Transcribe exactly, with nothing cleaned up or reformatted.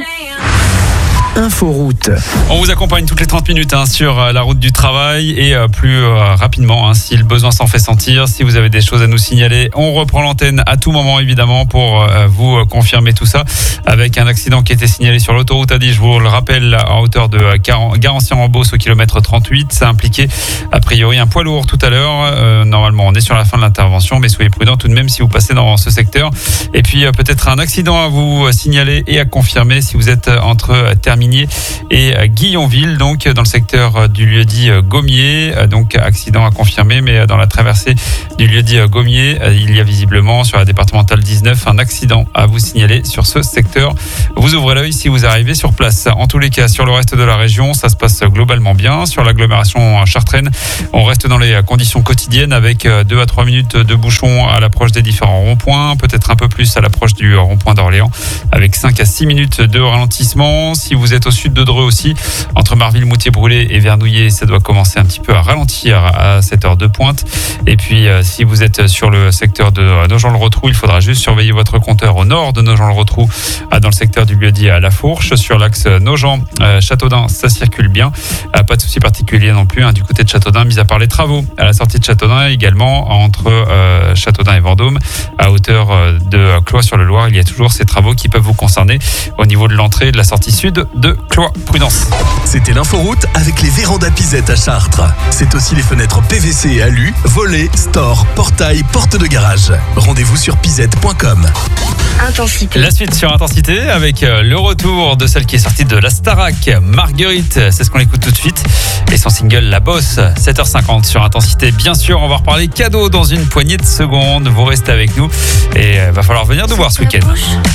Inforoute. On vous accompagne toutes les trente minutes hein, sur la route du travail et euh, plus euh, rapidement hein, si le besoin s'en fait sentir. Si vous avez des choses à nous signaler, on reprend l'antenne à tout moment évidemment pour euh, vous euh, confirmer tout ça avec un accident qui a été signalé sur l'autoroute A dix. Je vous le rappelle à hauteur de Garancières-en-Beauce au kilomètre trente-huit. Ça a impliqué a priori un poids lourd tout à l'heure. Euh, normalement on est sur la fin de l'intervention mais soyez prudents tout de même si vous passez dans ce secteur. Et puis euh, peut-être un accident à vous signaler et à confirmer si vous êtes entre Termini et Guillonville, donc dans le secteur du lieu-dit Gommiers. Donc accident à confirmer, mais dans la traversée du lieu-dit Gommiers, il y a visiblement sur la départementale dix-neuf un accident à vous signaler sur ce secteur. Vous ouvrez l'œil si vous arrivez sur place. En tous les cas, sur le reste de la région, ça se passe globalement bien. Sur l'agglomération chartraine, on reste dans les conditions quotidiennes avec deux à trois minutes de bouchons à l'approche des différents ronds-points, peut-être un peu plus à l'approche du rond-point d'Orléans, avec cinq à six minutes de ralentissement. Si vous êtes au sud de Dreux aussi, entre Marville, Moutier-Brûlé et Vernouillet, ça doit commencer un petit peu à ralentir à cette heure de pointe. Et puis, euh, si vous êtes sur le secteur de Nogent-le-Rotrou, il faudra juste surveiller votre compteur au nord de Nogent-le-Rotrou, euh, dans le secteur du lieu-dit à La Fourche. Sur l'axe Nogent-Châteaudun, ça circule bien. Euh, pas de souci particulier non plus hein, du côté de Châteaudun, mis à part les travaux. À la sortie de Châteaudun, également, entre euh, Châteaudun et Vendôme, à hauteur euh, de Cloix-sur-le-Loir, il y a toujours ces travaux qui peuvent vous concerner au niveau de l'entrée et de la sortie sud de Cloix. Prudence. C'était l'inforoute avec les vérandas Pisette à Chartres. C'est aussi les fenêtres P V C et alu, volets, stores, portails, portes de garage. Rendez-vous sur pisette point com. Intensité. La suite sur Intensité avec le retour de celle qui est sortie de la Starac, Marguerite. C'est ce qu'on écoute tout de suite. Et son single La Bosse, sept heures cinquante sur Intensité. Bien sûr, on va reparler cadeau dans une poignée de secondes. Vous restez avec nous et il va falloir venir nous voir ce week-end.